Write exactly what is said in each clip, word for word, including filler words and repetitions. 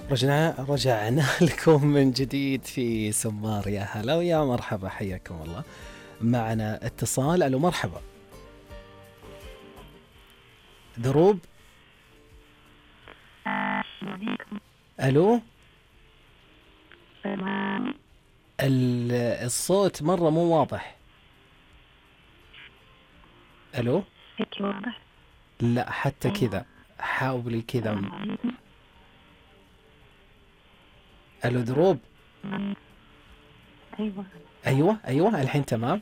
رجعنا رجعنا لكم من جديد في سمار. يا هلا ويا مرحبا، حياكم الله. معنا اتصال. الو مرحبا. دروب. الو. الصوت مرة مو واضح. الو. هيك واضح؟ لا حتى كذا، حاولي كذا. الو دروب. ايوه ايوه ايوه الحين تمام.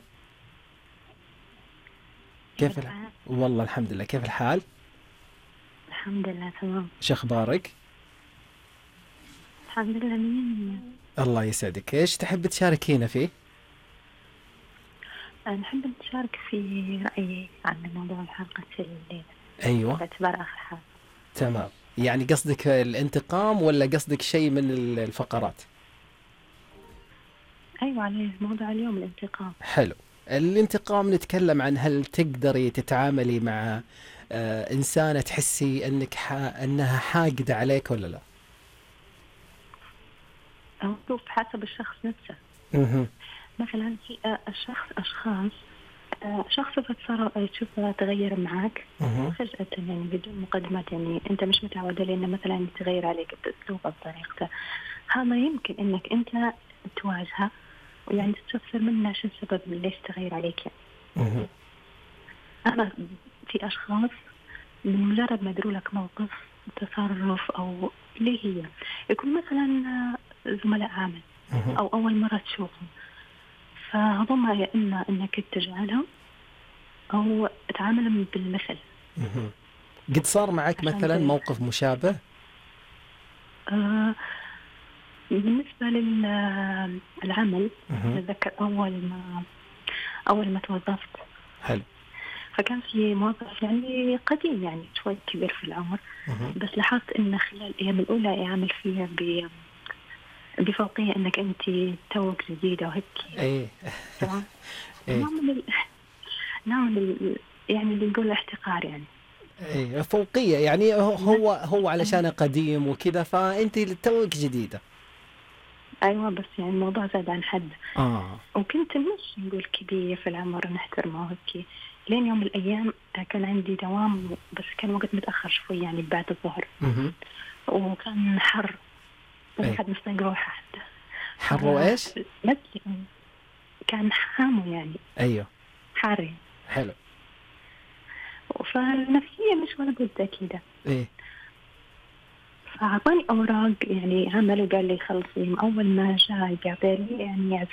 كيف الحال؟ والله الحمد لله. كيف الحال؟ الحمد لله تمام. شو اخبارك؟ الحمد لله مية. الله يسعدك. ايش تحب تشاركينا فيه؟ نحب نشارك في رأيي عن موضوع الحلقة الليلة. ايوه باعتبار آخر حلقة. تمام. يعني قصدك الانتقام ولا قصدك شيء من الفقرات؟ ايوه عليه موضوع اليوم الانتقام. حلو. الانتقام نتكلم عن هل تقدري تتعاملي مع آه إنسانة تحسي أنك حا أنها حاقدة عليك ولا لا؟ أو شوف حسب الشخص نفسه. مه. مثلا في آه، الشخص أشخاص آه، شخص فترة تشوفه تغير معك مه. فجأة يعني بدون مقدمات، يعني أنت مش متعود لأنه مثلا يتغير عليك بأسلوبه بطريقته. هذا يمكن أنك أنت تواجهه ويعني تستفسر منه شو السبب من ليش تغير عليك يعني. مه. أنا في أشخاص من مجرد ما يدروا لك موقف تصرف أو اللي هي يكون مثلا زملاء عمل مه. أو أول مرة تشوفهم، فهضم يا إما إنك تجعلهم أو تعاملهم بالمثل. مه. قد صار معك مثلا عشان موقف مشابه؟ آه بالنسبة للعمل مه. أتذكر أول ما أول ما توظفت. حلو. فكان في موظف يعني قديم يعني شوي كبير في العمر، مه. بس لاحظت إن خلال الأيام الأولى يعمل فيها ب بفوقية إنك أنت توك جديدة وهيك. ايه تمام. ايه نوع من ال... نوع من ال... يعني اللي نقول احتقار يعني. ايه فوقية يعني. هو هو علشان قديم وكذا فأنت توك جديدة. أيوة بس يعني الموضوع زاد عن حد. اه وكنت مش نقول كبير في العمر نحترمه وهيك. لين يوم من الأيام كان عندي دوام بس كان وقت متأخر شوي يعني بعد الظهر. مه. وكان حر ما ايه حد مستيقظ روحه حتى. حر وايش؟ نفسي كان حامو يعني ايوه حاري. حلو. فالنفسية مش ولا بد أكيدة. ايه فأعطاني أوراق يعني عمل وقال لي خلصي. أول ما جاء قابل يعني يعزف